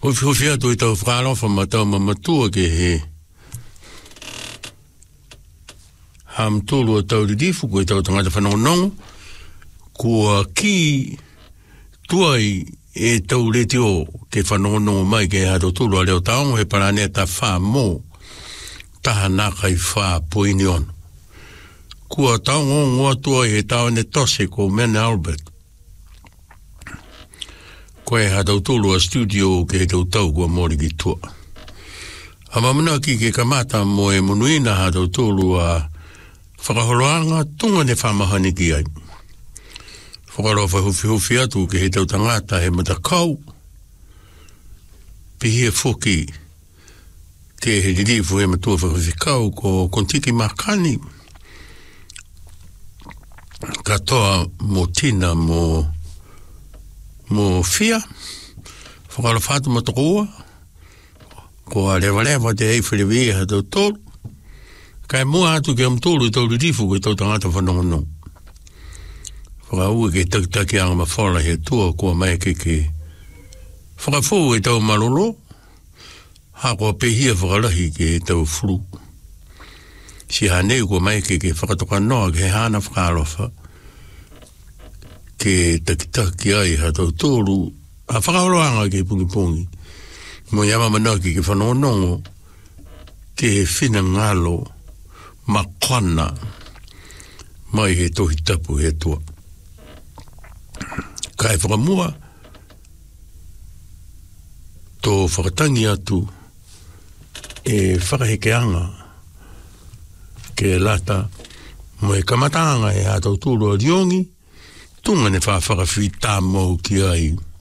Hofi atu I tau whakalofa ma tau mamatua ke he. Ham tolu o tau ridifu ko I tau tangata whanongonongo. Kua ki tuai e tau reti o ke whanongonongo mai ke hato tolu a leo taongo he paranea ta wha mō. Taha naka I wha poini ono. Kua taongo ngoa tuai he tau ne tose ko Mene Albert. Koe hato tolu a studio ke he tau tau kua mori ki tua. Hamamana ki ke kamata mo e munuina hato tolu a whakaholoanga tunga ne whamahani ki ai. Whakarofa hufi atu ke he tau tangata he matakau. Pihia whoki ke he ririfu he matua whakawhikau ko kontiki makani. Katoa mo tina mo fia. Whakarofa atu matakua. Ko a rewa te hei whiriwi ha tau tolu. Kai mua atu ke amtolu tau ririfu ke tau tangata whanongonongo. Whakaua ke takitaki anga mawhala he tua kua mai ke whakafou e tau malolo. Ha kua pehia whakalahi ke tau flu. Si hanei kua mai ke whakatoka noa ke hana whakalofa. Ke takitaki ai ha tau tolu. Ha whakaholoanga ke pungi. Mo yama manaki ke whanongonongo. Ke whina ngalo. Makwana. Mai he tohi tapu he tua. Kai whakamua tō whakatangi atu e whakahekeanga ke lata mo e kamatanga e atau tūrua riongi tunga ne whakawhita mō ki ai